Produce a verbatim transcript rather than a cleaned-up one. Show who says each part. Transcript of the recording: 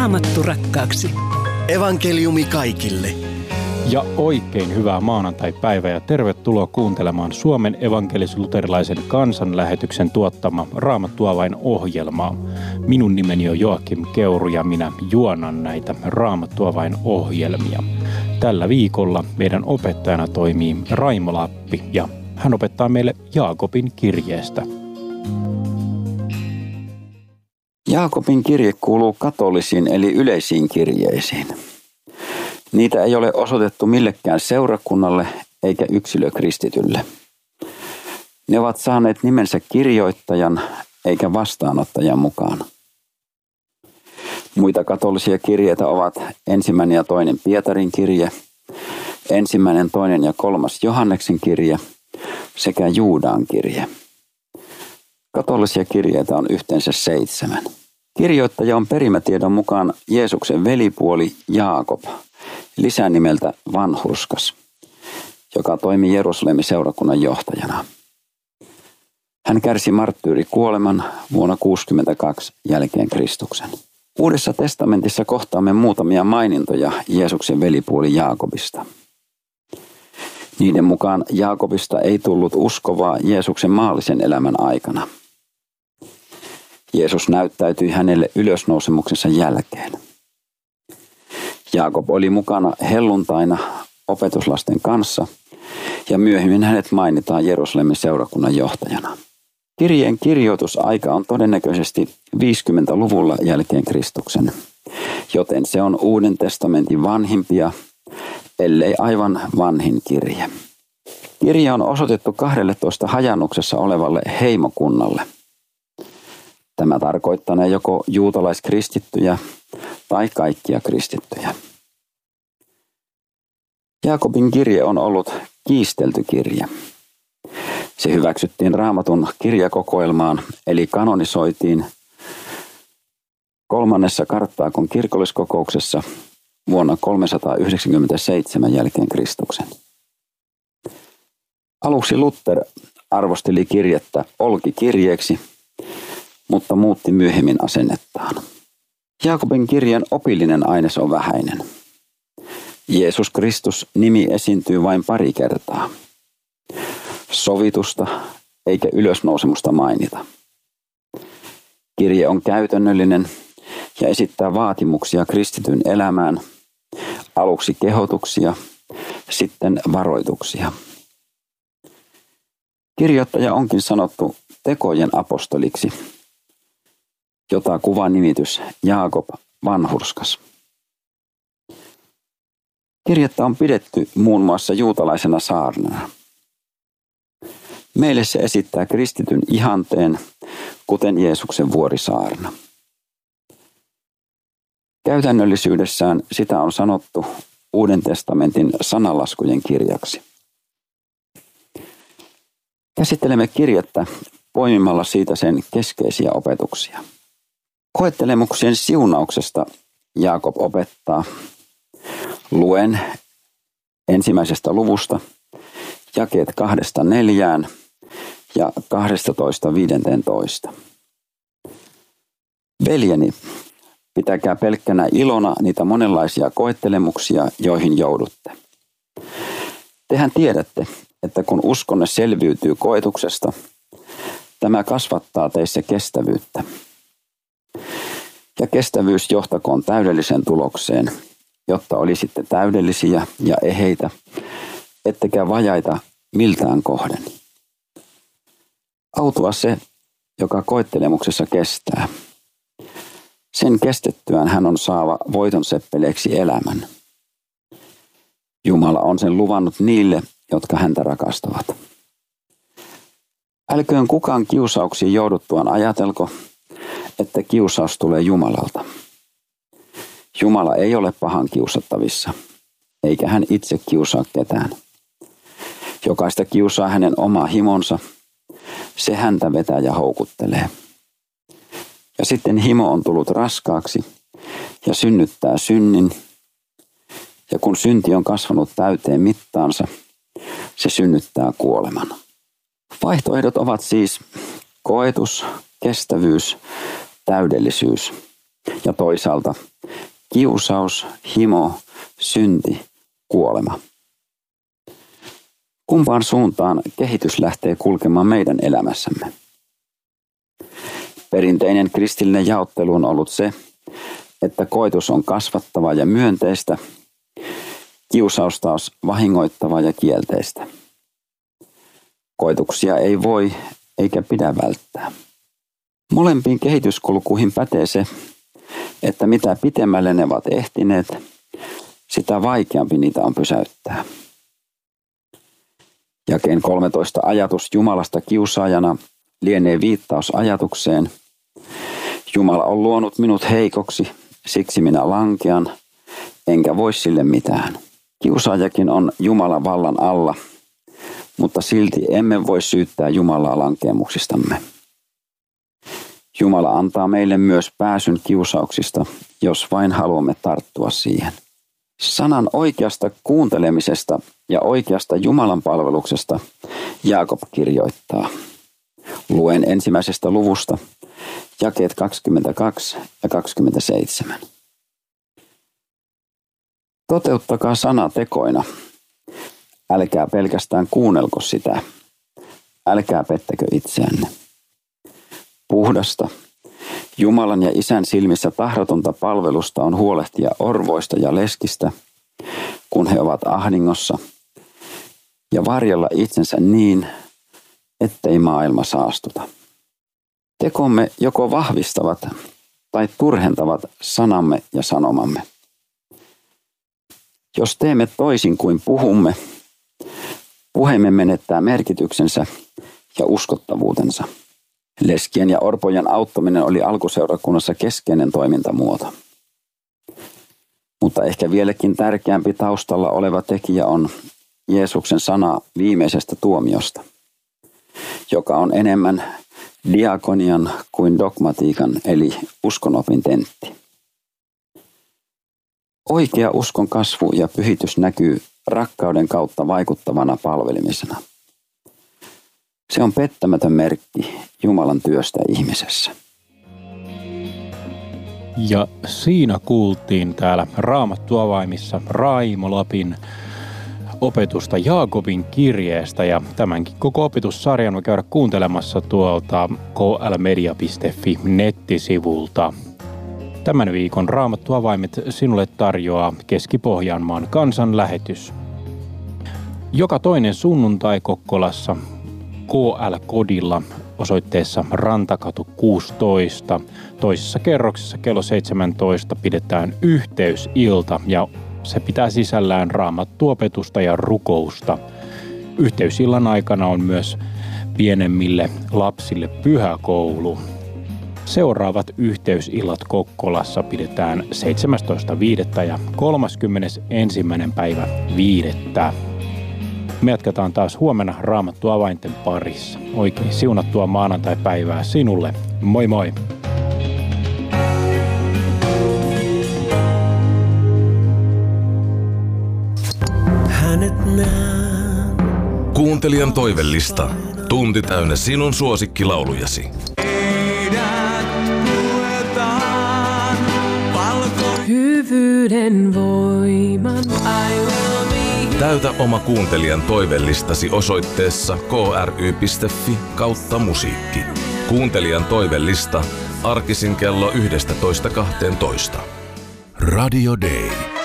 Speaker 1: Raamattu rakkaaksi.
Speaker 2: Evankeliumi kaikille.
Speaker 3: Ja oikein hyvää maanantai-päivää ja tervetuloa kuuntelemaan Suomen evankelis-luterilaisen kansanlähetyksen tuottama Raamattuavain-ohjelmaa. Minun nimeni on Joakim Keuru ja minä juonan näitä Raamattuavain-ohjelmia. Tällä viikolla meidän opettajana toimii Raimo Lappi ja hän opettaa meille Jaakobin kirjeestä.
Speaker 4: Jaakobin kirje kuuluu katolisiin eli yleisiin kirjeisiin. Niitä ei ole osoitettu millekään seurakunnalle eikä yksilökristitylle. Ne ovat saaneet nimensä kirjoittajan eikä vastaanottajan mukaan. Muita katolisia kirjeitä ovat ensimmäinen ja toinen Pietarin kirje, ensimmäinen, toinen ja kolmas Johanneksen kirje sekä Juudaan kirje. Katolisia kirjeitä on yhteensä seitsemän. Kirjoittaja on perimätiedon mukaan Jeesuksen velipuoli Jaakob, lisänimeltä Vanhurskas, joka toimi Jerusalemin seurakunnan johtajana. Hän kärsi marttyyrikuoleman vuonna kuusikymmentäkaksi jälkeen Kristuksen. Uudessa testamentissa kohtaamme muutamia mainintoja Jeesuksen velipuoli Jaakobista. Niiden mukaan Jaakobista ei tullut uskovaa Jeesuksen maallisen elämän aikana. Jeesus näyttäytyi hänelle ylösnousemuksensa jälkeen. Jaakob oli mukana helluntaina opetuslasten kanssa ja myöhemmin hänet mainitaan Jerusalemin seurakunnan johtajana. Kirjeen kirjoitusaika on todennäköisesti viisikymmentäluvulla jälkeen Kristuksen, joten se on Uuden testamentin vanhimpia, ellei aivan vanhin kirje. Kirje on osoitettu kahdelletoista hajannuksessa olevalle heimokunnalle. Tämä tarkoittanee joko juutalaiskristittyjä tai kaikkia kristittyjä. Jaakobin kirje on ollut kiistelty kirje. Se hyväksyttiin Raamatun kirjakokoelmaan eli kanonisoitiin kolmannessa Karttaakon kirkolliskokouksessa vuonna kolmesataayhdeksänkymmentäseitsemän jälkeen Kristuksen. Aluksi Luther arvosteli kirjettä olkikirjeeksi, mutta muutti myöhemmin asennettaan. Jaakobin kirjan opillinen aines on vähäinen. Jeesus Kristus nimi esiintyy vain pari kertaa. Sovitusta eikä ylösnousemusta mainita. Kirje on käytännöllinen ja esittää vaatimuksia kristityn elämään, aluksi kehotuksia, sitten varoituksia. Kirjoittaja onkin sanottu tekojen apostoliksi, jota kuvaa nimitys Jaakob Vanhurskas. Kirjettä on pidetty muun muassa juutalaisena saarnana. Meille se esittää kristityn ihanteen, kuten Jeesuksen vuorisaarna. Käytännöllisyydessään sitä on sanottu Uuden testamentin sananlaskujen kirjaksi. Käsittelemme kirjettä poimimalla siitä sen keskeisiä opetuksia. Koettelemuksien siunauksesta Jaakob opettaa. Luen ensimmäisestä luvusta jakeet kahdesta neljään ja kahdestatoista viidenteentoista. Veljeni, pitäkää pelkkänä ilona niitä monenlaisia koettelemuksia, joihin joudutte. Tehän tiedätte, että kun uskonne selviytyy koetuksesta, tämä kasvattaa teissä kestävyyttä. Ja kestävyys johtakoon täydelliseen tulokseen, jotta olisitte täydellisiä ja eheitä, ettekä vajaita miltään kohden. Autua se, joka koettelemuksessa kestää. Sen kestettyään hän on saava voiton seppeleeksi elämän. Jumala on sen luvannut niille, jotka häntä rakastavat. Älköön kukaan kiusauksiin jouduttuaan ajatelko, että kiusaus tulee Jumalalta. Jumala ei ole pahan kiusattavissa, eikä hän itse kiusaa ketään. Jokaista kiusaa hänen oma himonsa, se häntä vetää ja houkuttelee. Ja sitten himo on tullut raskaaksi ja synnyttää synnin, ja kun synti on kasvanut täyteen mittaansa, se synnyttää kuoleman. Vaihtoehdot ovat siis koetus, kestävyys, täydellisyys ja toisaalta kiusaus, himo, synti, kuolema. Kumpaan suuntaan kehitys lähtee kulkemaan meidän elämässämme? Perinteinen kristillinen jaottelu on ollut se, että koitus on kasvattavaa ja myönteistä, kiusaus taas vahingoittavaa ja kielteistä. Koituksia ei voi eikä pidä välttää. Molempiin kehityskulkuihin pätee se, että mitä pitemmälle ne ovat ehtineet, sitä vaikeampi niitä on pysäyttää. Jakeen kolmetoista ajatus Jumalasta kiusaajana lienee viittaus ajatukseen: Jumala on luonut minut heikoksi, siksi minä lankean, enkä voi sille mitään. Kiusaajakin on Jumalan vallan alla, mutta silti emme voi syyttää Jumalaa lankeemuksistamme. Jumala antaa meille myös pääsyn kiusauksista, jos vain haluamme tarttua siihen. Sanan oikeasta kuuntelemisesta ja oikeasta Jumalan palveluksesta Jaakob kirjoittaa. Luen ensimmäisestä luvusta jakeet kaksikymmentäkaksi ja kaksikymmentäseitsemän. Toteuttakaa sana tekoina. Älkää pelkästään kuunnelko sitä. Älkää pettäkö itseänne. Puhdasta, Jumalan ja Isän silmissä tahdotonta palvelusta on huolehtia orvoista ja leskistä, kun he ovat ahdingossa, ja varjella itsensä niin, ettei maailma saastuta. Tekomme joko vahvistavat tai turhentavat sanamme ja sanomamme. Jos teemme toisin kuin puhumme, puheemme menettää merkityksensä ja uskottavuutensa. Leskien ja orpojen auttaminen oli alkuseurakunnassa keskeinen toimintamuoto. Mutta ehkä vieläkin tärkeämpi taustalla oleva tekijä on Jeesuksen sana viimeisestä tuomiosta, joka on enemmän diakonian kuin dogmatiikan eli uskonopin tentti. Oikea uskon kasvu ja pyhitys näkyy rakkauden kautta vaikuttavana palvelemisena. Se on pettämätön merkki Jumalan työstä ihmisessä.
Speaker 3: Ja siinä kuultiin täällä Raamattuavaimissa Raimo Lapin opetusta Jaakobin kirjeestä, ja tämänkin koko opetussarjan voi käydä kuuntelemassa tuolta k l media piste f i nettisivulta. Tämän viikon Raamattuavaimet sinulle tarjoaa Keski-Pohjanmaan kansanlähetys. Joka toinen sunnuntai Kokkolassa K L-kodilla osoitteessa Rantakatu kuusitoista. Toisessa kerroksessa kello seitsemäntoista pidetään yhteysilta, ja se pitää sisällään raamattuopetusta ja rukousta. Yhteysillan aikana on myös pienemmille lapsille pyhäkoulu. Seuraavat yhteysillat Kokkolassa pidetään seitsemästoista viidettä ja kolmaskymmenesensimmäinen päivä viidettä. Me jatketaan taas huomenna Raamattuavainten parissa. Oikein siunattua maanantai-päivää sinulle. Moi moi!
Speaker 1: Kuuntelijan toivellista. Tunti täynnä sinun suosikkilaulujasi.
Speaker 5: Hyvyyden voiman.
Speaker 1: Täytä oma kuuntelijan toivellistasi osoitteessa k r y piste f i kautta musiikki. Kuuntelijan toivellista arkisin kello yksitoista kahteentoista. Radio Day.